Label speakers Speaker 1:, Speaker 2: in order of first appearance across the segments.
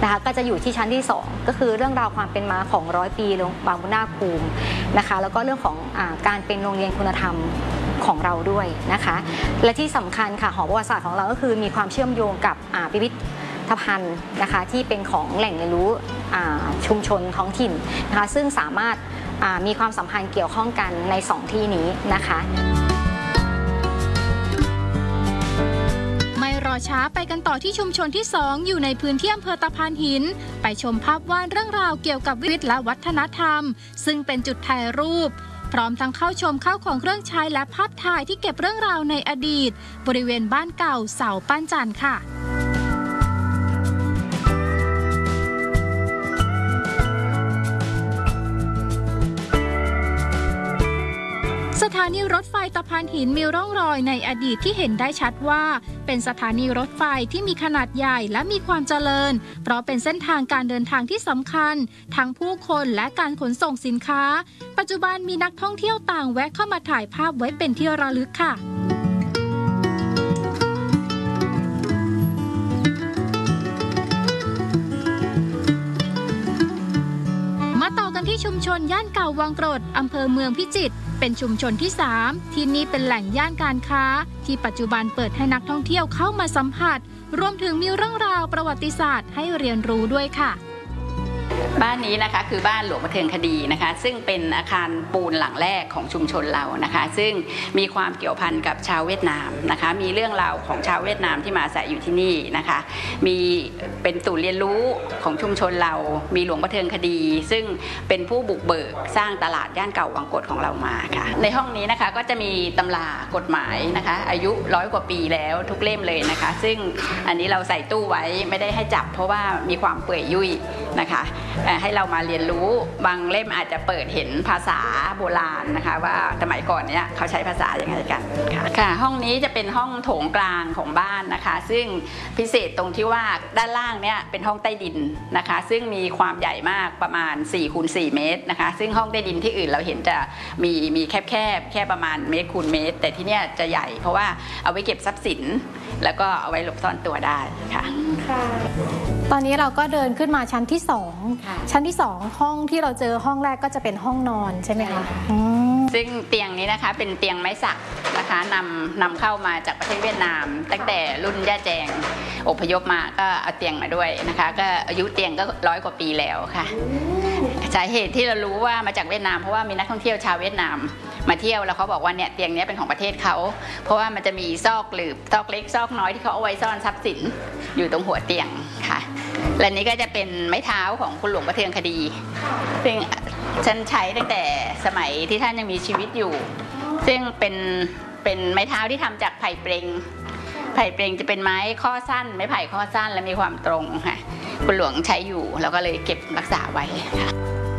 Speaker 1: นะคะก็จะอยู่ที่ชั้นที่2ก็คือเรื่องราวความเป็นมาของ100 ปีบางบุญนาคภูมินะคะแล้วก็เรื่องของการเป็นโรงเรียนคุณธรรมของเราด้วยนะคะและที่สำคัญค่ะหอประวัติศาสตร์ของเราก็คือมีความเชื่อมโยงกับพิพิธภัณฑ์นะคะที่เป็นของแหล่งเรียนรู้ชุมชนท้องถิ่นนะคะซึ่งสามารถมีความสัมพันธ์เกี่ยวข้องกันใน2ที่นี้นะคะ
Speaker 2: ไม่รอช้าไปกันต่อที่ชุมชนที่2อยู่ในพื้นที่อำเภอตะพานหินไปชมภาพวาดเรื่องราวเกี่ยวกับวิถีและวัฒนธรรมซึ่งเป็นจุดถ่ายรูปพร้อมทั้งเข้าชมข้าวของเครื่องใช้และภาพถ่ายที่เก็บเรื่องราวในอดีตบริเวณบ้านเก่าเสาปั้นจันทร์ค่ะสถานีรถไฟตะพานหินมีร่องรอยในอดีตที่เห็นได้ชัดว่าเป็นสถานีรถไฟที่มีขนาดใหญ่และมีความเจริญเพราะเป็นเส้นทางการเดินทางที่สำคัญทั้งผู้คนและการขนส่งสินค้าปัจจุบันมีนักท่องเที่ยวต่างแวะเข้ามาถ่ายภาพไว้เป็นที่ระลึกค่ะมาต่อกันที่ชุมชนย่านเก่าวังกรดอำเภอเมืองพิจิตรเป็นชุมชนที่3ที่นี่เป็นแหล่งย่านการค้าที่ปัจจุบันเปิดให้นักท่องเที่ยวเข้ามาสัมผัสรวมถึงมีเรื่องราวประวัติศาสตร์ให้เรียนรู้ด้วยค่ะ
Speaker 3: บ้านนี้นะคะคือบ้านหลวงประเทืองคดีนะคะซึ่งเป็นอาคารปูนหลังแรกของชุมชนเรานะคะซึ่งมีความเกี่ยวพันกับชาวเวียดนามนะคะมีเรื่องราวของชาวเวียดนามที่มาอาศัยอยู่ที่นี่นะคะมีเป็นศูนย์เรียนรู้ของชุมชนเรามีหลวงประเทืองคดีซึ่งเป็นผู้บุกเบิกสร้างตลาดย่านเก่าวังกดของเรามาค่ะในห้องนี้นะคะก็จะมีตำรากฎหมายนะคะอายุ100 กว่าปีแล้วทุกเล่มเลยนะคะซึ่งอันนี้เราใส่ตู้ไว้ไม่ได้ให้จับเพราะว่ามีความเปื่อยยุ่ยนะคะให้เรามาเรียนรู้บางเล่มอาจจะเปิดเห็นภาษาโบราณนะคะว่าสมัยก่อนเนี้ยเขาใช้ภาษาอย่างไรกันค่ะห้องนี้จะเป็นห้องโถงกลางของบ้านนะคะซึ่งพิเศษตรงที่ว่าด้านล่างเนี้ยเป็นห้องใต้ดินนะคะซึ่งมีความใหญ่มากประมาณ4 คูณ 4 เมตรนะคะซึ่งห้องใต้ดินที่อื่นเราเห็นจะมีแค่ประมาณเมตรคูณเมตรแต่ที่เนี้ยจะใหญ่เพราะว่าเอาไว้เก็บทรัพย์สินแล้วก็เอาไว้หลบซ่อนตัวได้ค่ะ
Speaker 1: ตอนนี้เราก็เดินขึ้นมาชั้นที่2ชั้นที่2ห้องที่เราเจอห้องแรกก็จะเป็นห้องนอนใช่ไหมคะ
Speaker 3: ซึ่งเตียงนี้นะคะเป็นเตียงไม้สักนะคะนำเข้ามาจากประเทศเวียดนามตั้งแต่รุ่นย่าแจงอพยพมาก็เอาเตียงมาด้วยนะคะก็อายุเตียงก็100 กว่าปีแล้วค่ะสาเหตุที่เรารู้ว่ามาจากเวียดนามเพราะว่ามีนักท่องเที่ยวชาวเวียดนามมาเที่ยวแล้วเขาบอกว่าเนี่ยเตียงนี้เป็นของประเทศเขาเพราะว่ามันจะมีซอกหลืบซอกเล็กซอกน้อยที่เขาเอาไว้ซ่อนทรัพย์สินอยู่ตรงหัวเตียงค่ะและนี้ก็จะเป็นไม้เท้าของคุณหลวงประเทืองคดีซึ่งฉันใช้ตั้งแต่สมัยที่ท่านยังมีชีวิตอยู่ซึ่งเป็นไม้เท้าที่ทำจากไผ่เปรงจะเป็นไม้ข้อสั้นไม้ไผ่ข้อสั้นและมีความตรงค่ะคุณหลวงใช้อยู่แล้วก็เลยเก็บรักษาไว้ค่ะ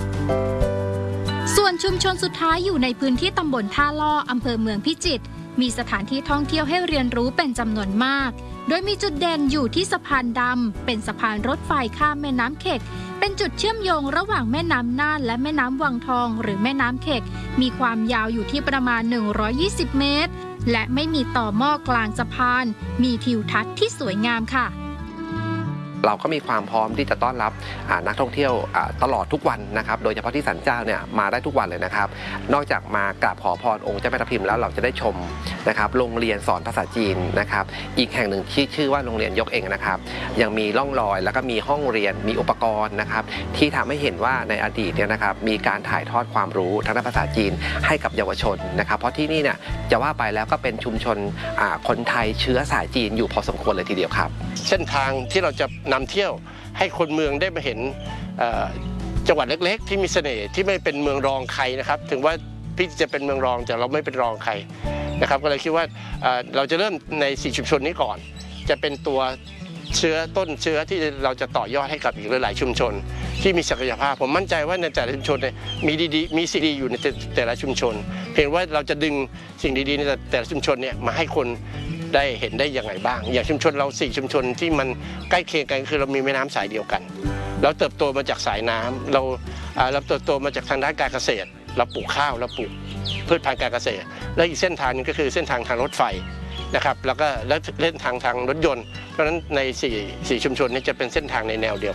Speaker 2: ส่วนชุมชนสุดท้ายอยู่ในพื้นที่ตำบลท่าล่ออำเภอเมืองพิจิตรมีสถานที่ท่องเที่ยวให้เรียนรู้เป็นจำนวนมากโดยมีจุดเด่นอยู่ที่สะพานดำเป็นสะพานรถไฟข้ามแม่น้ำเข็กเป็นจุดเชื่อมโยงระหว่างแม่น้ำน่านและแม่น้ำวังทองหรือแม่น้ำเข็กมีความยาวอยู่ที่ประมาณ120 เมตรและไม่มีต่อหม้อกลางสะพานมีทิวทัศน์ที่สวยงามค่ะ
Speaker 4: เราก็มีความพร้อมที่จะต้อนรับนักท่องเที่ยวตลอดทุกวันนะครับโดยเฉพาะที่ศาลเจ้าเนี่ยมาได้ทุกวันเลยนะครับนอกจากมากราบขอพรองค์เจ้าแม่ทับทิมแล้วเราจะได้ชมนะครับโรงเรียนสอนภาษาจีนนะครับอีกแห่งหนึ่งที่ชื่อว่าโรงเรียนยกเองนะครับยังมีร่องรอยแล้วก็มีห้องเรียนมีอุปกรณ์นะครับที่ทำให้เห็นว่าในอดีตเนี่ยนะครับมีการถ่ายทอดความรู้ทางด้านภาษาจีนให้กับเยาวชนนะครับเพราะที่นี่เนี่ยจะว่าไปแล้วก็เป็นชุมชนคนไทยเชื้อสายจีนอยู่พอสมควรเลยทีเดียวครับ
Speaker 5: เส้นทางที่เราจะนำเที่ยวให้คนเมืองได้มาเห็นจังหวัดเล็กๆที่มีเสน่ห์ที่ไม่เป็นเมืองรองใครนะครับถึงว่าพี่จะเป็นเมืองรองแต่เราไม่เป็นรองใครนะครับก็เลยคิดว่าเราจะเริ่มใน4ชุมชนนี้ก่อนจะเป็นตัวเชื้อต้นเชื้อที่เราจะต่อยอดให้กับอีกหลายๆชุมชนที่มีศักยภาพผมมั่นใจว่าในแต่ละชุมชนมีดีๆมีสิ่งดีอยู่ในแต่ละชุมชนเพียงว่าเราจะดึงสิ่งดีๆในแต่ละชุมชนเนี่ยมาให้คนได้เห็นได้อย่างไรบ้างอย่างชุมชนเรา4ชุมชนที่มันใกล้เคียงกันคือเรามีแม่น้ำสายเดียวกันเราเติบโตมาจากสายน้ำเราเติบโตมาจากทางด้านการเกษตรเราปลูกข้าวเราปลูกพืชพันธุ์การเกษตรและอีกเส้นทางนึงก็คือเส้นทางทางรถไฟนะครับแล้วก็เส้นทางรถยนต์เพราะฉะนั้นใน4ชุมชนนี้จะเป็นเส้นทางในแนวเดียว